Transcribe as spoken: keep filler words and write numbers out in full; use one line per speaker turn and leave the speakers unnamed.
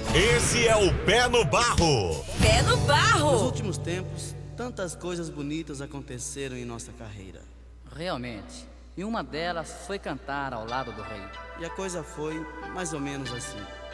Esse é o Pé no Barro.
Pé no Barro.
Nos últimos tempos, tantas coisas bonitas aconteceram em nossa carreira.
Realmente. E uma delas foi cantar ao lado do rei.
E a coisa foi mais ou menos assim.